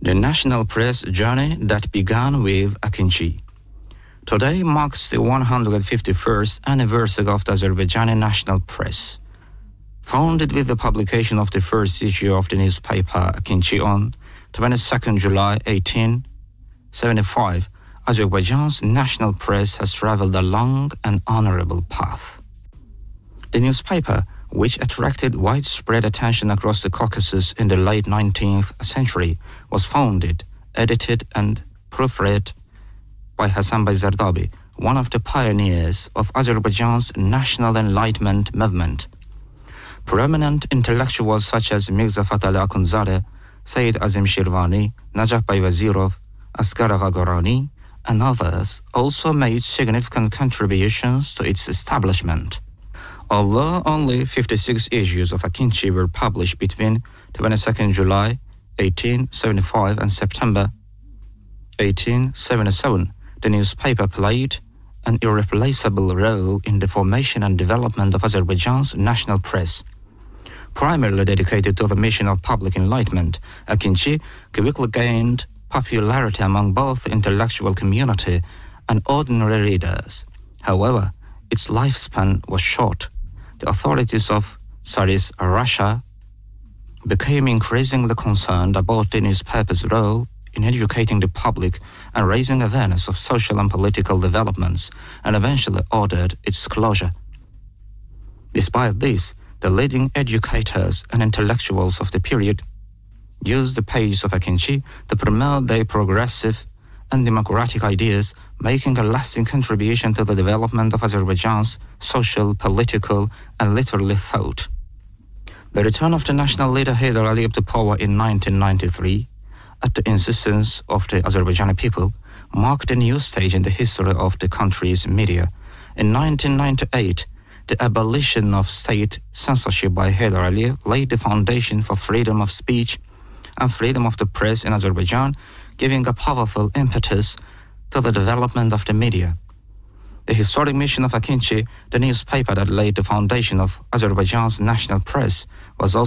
The national press journey that began with Akinci. Today marks the 151st anniversary of the Azerbaijani National Press. Founded with the publication of the first issue of the newspaper Akinci on 22 July 1875, Azerbaijan's national press has traveled a long and honorable path. The newspaper, which attracted widespread attention across the Caucasus in the late 19th century, was founded, edited and proofread by Hasan Bey Zardabi, one of the pioneers of Azerbaijan's national enlightenment movement. Prominent intellectuals such as Mirza Fatali Akhundzadeh, Sayyid Azim Shirvani, Najaf Bey Vazirov, Asghar Agha Gorani, and others also made significant contributions to its establishment. Although only 56 issues of Akinci were published between 22 July 1875 and September 1877, the newspaper played an irreplaceable role in the formation and development of Azerbaijan's national press. Primarily dedicated to the mission of public enlightenment, Akinci quickly gained popularity among both the intellectual community and ordinary readers. However, its lifespan was short. The authorities of Tsarist Russia became increasingly concerned about the newspaper's role in educating the public and raising awareness of social and political developments, and eventually ordered its closure. Despite this, the leading educators and intellectuals of the period used the pages of Akinci to promote their progressive and democratic ideas, making a lasting contribution to the development of Azerbaijan's social, political, and literary thought. The return of the national leader Heydar Aliyev to power in 1993, at the insistence of the Azerbaijani people, marked a new stage in the history of the country's media. In 1998, the abolition of state censorship by Heydar Aliyev laid the foundation for freedom of speech and freedom of the press in Azerbaijan, giving a powerful impetus to the development of the media. The historic mission of Akinci, the newspaper that laid the foundation of Azerbaijan's national press, was also